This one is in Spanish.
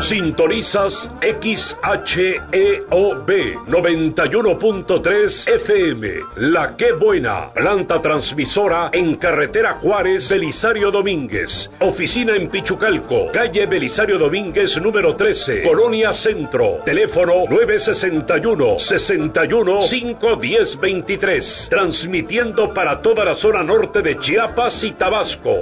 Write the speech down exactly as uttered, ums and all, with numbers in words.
Sintonizas X H E O B noventa y uno punto tres F M. La Qué Buena, planta transmisora en carretera Juárez, Belisario Domínguez. Oficina en Pichucalco, calle Belisario Domínguez número trece, Colonia Centro. Teléfono nueve sesenta y uno, sesenta y uno, cinco diez veintitrés. Transmitiendo para toda la zona norte de Chiapas y Tabasco.